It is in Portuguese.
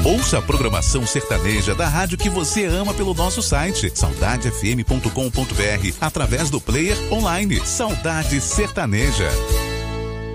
Ouça a programação sertaneja da rádio que você ama pelo nosso site saudadefm.com.br através do player online Saudade Sertaneja.